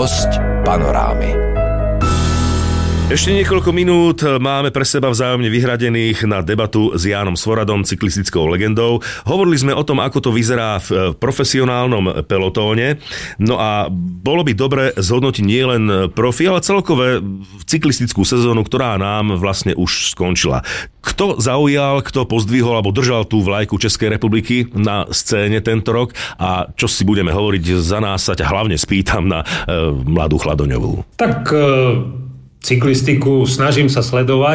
Hosť Panorámy. Ešte niekoľko minút máme pre seba vzájomne vyhradených na debatu s Jánom Svoradom, cyklistickou legendou. Hovorili sme o tom, ako to vyzerá v profesionálnom pelotóne. No a bolo by dobre zhodnotiť nielen profi, ale celkové cyklistickú sezónu, ktorá nám vlastne už skončila. Kto zaujal, kto pozdvihol alebo držal tú vlajku Českej republiky na scéne tento rok a čo si budeme hovoriť za nás, sa ťa hlavne spýtam na mladú Chladoňovú. Tak cyklistiku snažím sa sledovať.